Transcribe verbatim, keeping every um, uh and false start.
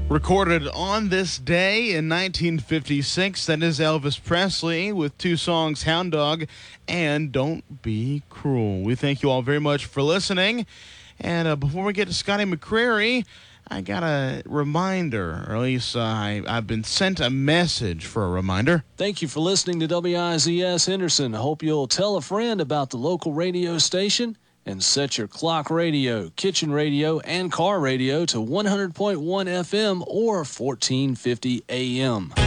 Recorded on this day in nineteen fifty-six, that is Elvis Presley with two songs, Hound Dog and Don't Be Cruel. We thank you all very much for listening. And uh, before we get to Scotty McCreery, I got a reminder, or at least uh, I, I've been sent a message for a reminder. Thank you for listening to W I Z S Henderson. I hope you'll tell a friend about the local radio station and set your clock radio, kitchen radio, and car radio to one hundred point one F M or fourteen fifty A M.